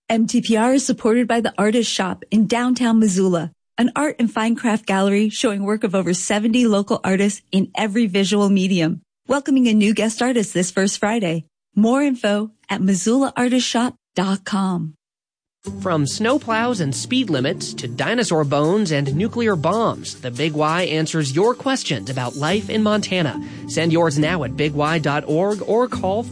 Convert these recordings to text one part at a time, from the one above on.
MTPR is supported by the Artist Shop in downtown Missoula, an art and fine craft gallery showing work of over 70 local artists in every visual medium, welcoming a new guest artist this first Friday. More info at MissoulaArtistShop.com. From snowplows and speed limits to dinosaur bones and nuclear bombs, the Big Y answers your questions about life in Montana. Send yours now at bigY.org or call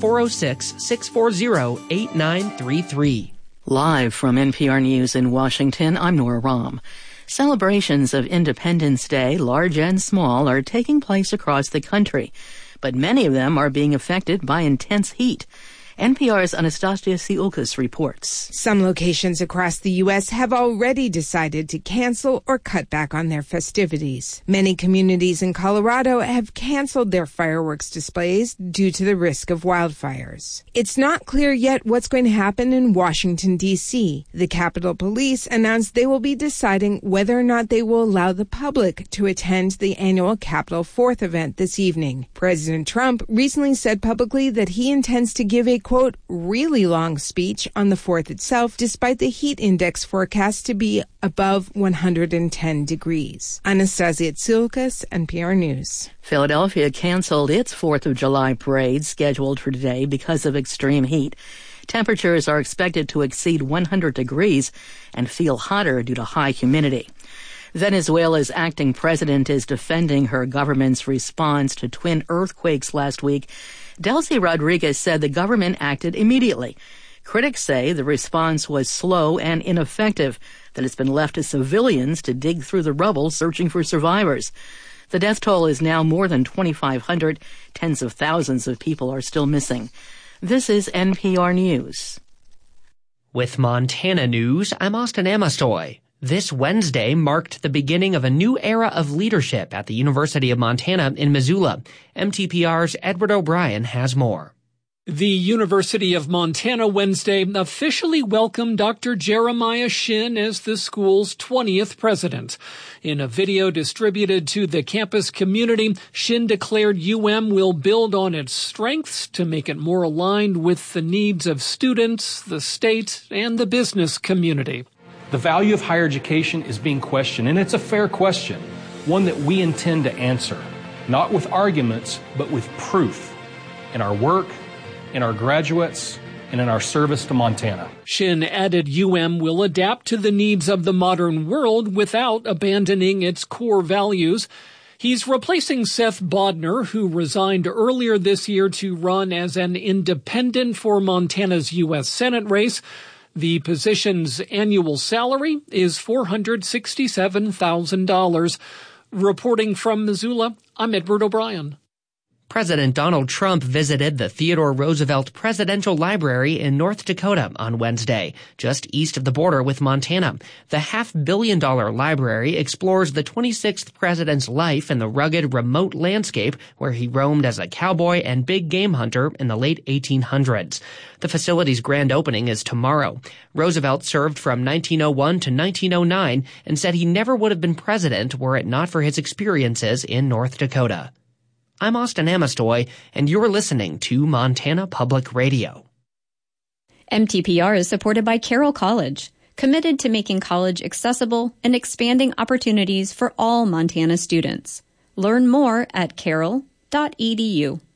406-640-8933. Live from NPR News in Washington, I'm Nora Rahm. Celebrations of Independence Day, large and small, are taking place across the country, but many of them are being affected by intense heat. NPR's Anastasia Tsioukas reports. Some locations across the U.S. have already decided to cancel or cut back on their festivities. Many communities in Colorado have canceled their fireworks displays due to the risk of wildfires. It's not clear yet what's going to happen in Washington, D.C. The Capitol Police announced they will be deciding whether or not they will allow the public to attend the annual Capitol 4th event this evening. President Trump recently said publicly that he intends to give a quote, really long speech on the 4th itself, despite the heat index forecast to be above 110 degrees. Anastasia Tsioukas, NPR News. Philadelphia canceled its 4th of July parade scheduled for today because of extreme heat. Temperatures are expected to exceed 100 degrees and feel hotter due to high humidity. Venezuela's acting president is defending her government's response to twin earthquakes last week. Delcy Rodriguez said the government acted immediately. Critics say the response was slow and ineffective, that it's been left to civilians to dig through the rubble searching for survivors. The death toll is now more than 2,500. Tens of thousands of people are still missing. This is NPR News. With Montana News, I'm Austin Amastoy. This Wednesday marked the beginning of a new era of leadership at the University of Montana in Missoula. MTPR's Edward O'Brien has more. The University of Montana Wednesday officially welcomed Dr. Jeremiah Shinn as the school's 20th president. In a video distributed to the campus community, Shinn declared UM will build on its strengths to make it more aligned with the needs of students, the state, and the business community. The value of higher education is being questioned, and it's a fair question, one that we intend to answer, not with arguments, but with proof in our work, in our graduates, and in our service to Montana. Shinn added will adapt to the needs of the modern world without abandoning its core values. He's replacing Seth Bodner, who resigned earlier this year to run as an independent for Montana's U.S. Senate race. The position's annual salary is $467,000. Reporting from Missoula, I'm Edward O'Brien. President Donald Trump visited the Theodore Roosevelt Presidential Library in North Dakota on Wednesday, just east of the border with Montana. The $500 million library explores the 26th president's life in the rugged, remote landscape where he roamed as a cowboy and big game hunter in the late 1800s. The facility's grand opening is tomorrow. Roosevelt served from 1901 to 1909 and said he never would have been president were it not for his experiences in North Dakota. I'm Austin Amastoy, and you're listening to Montana Public Radio. MTPR is supported by Carroll College, committed to making college accessible and expanding opportunities for all Montana students. Learn more at carroll.edu.